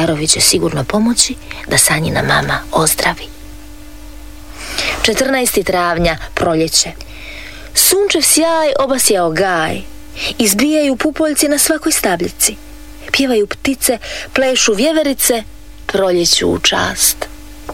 darovi će sigurno pomoći da Sanjina mama ozdravi. 14. travnja, proljeće. Sunčev sjaj obasjao gaj, izbijaju pupoljci na svakoj stabljici, pjevaju ptice, plešu vjeverice, proljeću u čast.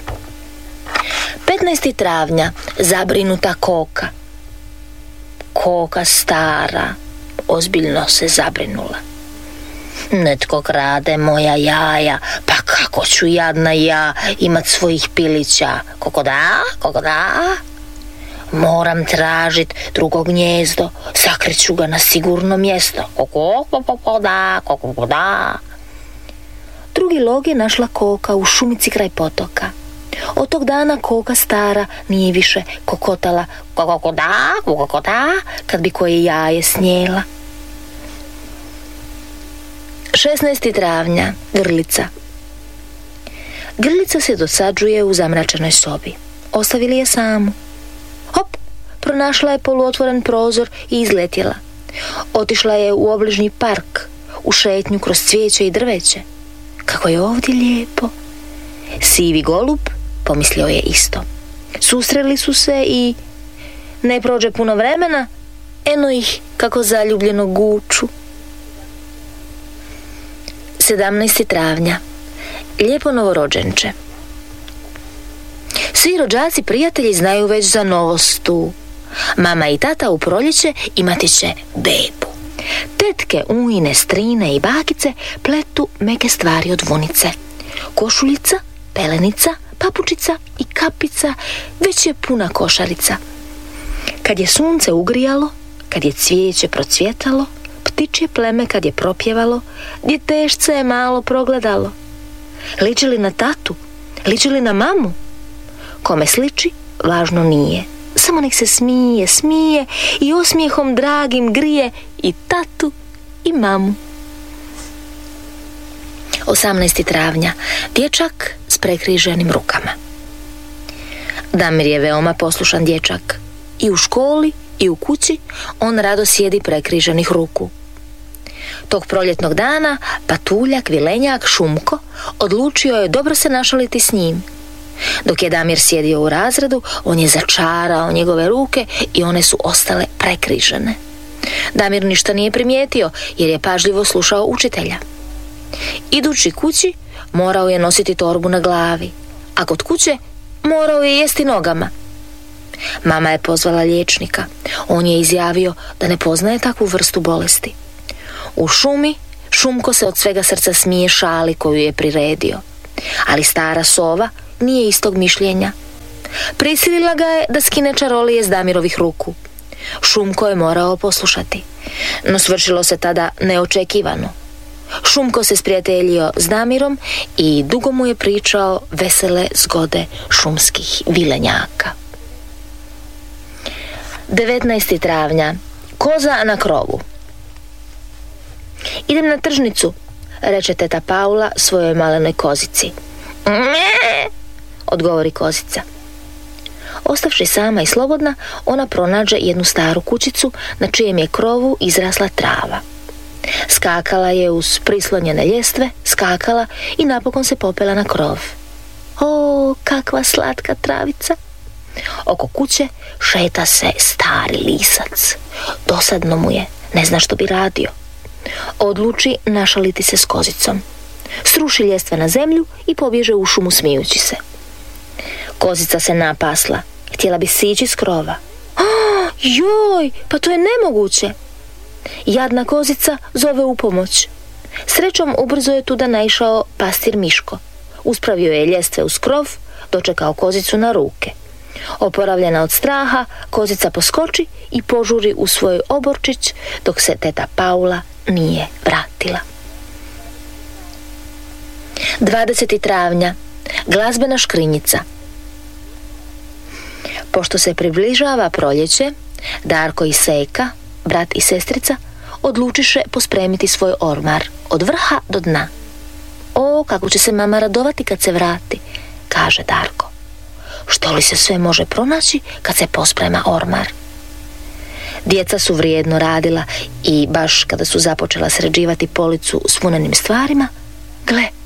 15. travnja, zabrinuta koka. Koka stara ozbiljno se zabrinula. Netko krade moja jaja, pa kako ću jadna ja imat svojih pilića? Kokoda? Moram tražit drugo gnjezdo, sakriću ga na sigurno mjesto. Kokoda. Drugi log je našla koka u šumici kraj potoka. Od tog dana koka stara nije više kokotala kokoda, kad bi koje jaje snijela. 16. travnja, grlica. Grlica se dosađuje u zamračenoj sobi. Ostavili je samu. Hop, pronašla je poluotvoren prozor i izletjela. Otišla je u obližnji park, u šetnju kroz cvijeće i drveće. Kako je ovdje lijepo. Sivi golub pomislio je isto. Susreli su se i ne prođe puno vremena, eno ih kako zaljubljeno guču. 17. travnja, lijepo novorođenče. Svi rođaci prijatelji znaju već za novost tu. Mama i tata u proljeće imati će bebu. Tetke, ujne, strine i bakice pletu meke stvari od vunice. Košuljica, pelenica, papučica i kapica, već je puna košarica. Kad je sunce ugrijalo, kad je cvijeće procvjetalo, ptičje pleme kad je propjevalo, djetešce je malo progledalo. Liči li na tatu? Liči li na mamu? Kome sliči, važno nije. Samo nek se smije i osmijehom dragim grije i tatu i mamu. 18. travnja, dječak s prekriženim rukama. Damir je veoma poslušan dječak. I u školi i u kući on rado sjedi prekriženih ruku. Tog proljetnog dana patuljak, vilenjak, Šumko odlučio je dobro se našaliti s njim. Dok je Damir sjedio u razredu, on je začarao njegove ruke i one su ostale prekrižene. Damir ništa nije primijetio jer je pažljivo slušao učitelja. Idući kući morao je nositi torbu na glavi, a kod kuće morao je jesti nogama. Mama je pozvala liječnika. On je izjavio da ne poznaje takvu vrstu bolesti. U šumi Šumko se od svega srca smije šali koju je priredio. Ali stara sova nije istog mišljenja. Prisilila ga je da skine čarolije s Damirovih ruku. Šumko je morao poslušati. No svršilo se tada neočekivano. Šumko se sprijateljio s Damirom i dugo mu je pričao vesele zgode šumskih vilenjaka. 19. travnja, koza na krovu. Idem na tržnicu, reče teta Paula svojoj malenoj kozici. Mje, odgovori kozica. Ostavši sama i slobodna, ona pronađe jednu staru kućicu na čijem je krovu izrasla trava. Skakala je uz prislonjene ljestve, skakala i napokon se popela na krov. O, kakva slatka travica! Oko kuće šeta se stari lisac. Dosadno mu je, ne zna što bi radio. Odluči našaliti se s kozicom. Sruši ljestve na zemlju i pobježe u šumu smijući se. Kozica se napasla, htjela bi sići s krova. Joj, pa to je nemoguće! Jadna kozica zove u pomoć. Srećom ubrzo je tuda naišao pastir Miško. Uspravio je ljestve uz krov, dočekao kozicu na ruke. Oporavljena od straha, kozica poskoči i požuri u svoj oborčić dok se teta Paula nije vratila. 20. travnja, glazbena škrinjica. Pošto se približava proljeće, Darko i Sejka, brat i sestrica, odlučiše pospremiti svoj ormar od vrha do dna. O, kako će se mama radovati kad se vrati, kaže Darko. Što li se sve može pronaći kad se posprema ormar? Djeca su vrijedno radila i baš kada su započela sređivati policu s vunenim stvarima, gle,